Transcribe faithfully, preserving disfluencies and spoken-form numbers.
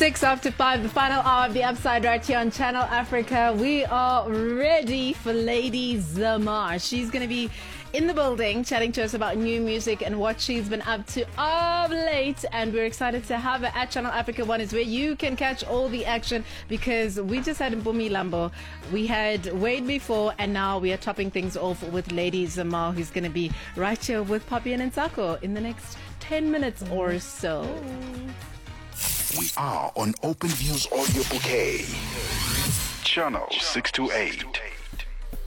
Six after five, the final hour of the Upside right here on Channel Africa. We are ready for Lady Zamar. She's going to be in the building chatting to us about new music and what she's been up to of late, and we're excited to have her at Channel Africa One, is where you can catch all the action, because we just had Mpumi Lambo, we had Wade before, and now we are topping things off with Lady Zamar, who's going to be right here with Poppy and Nsako in the next ten minutes or so. We are on Open Views Audio Bouquet, Channel six two eight.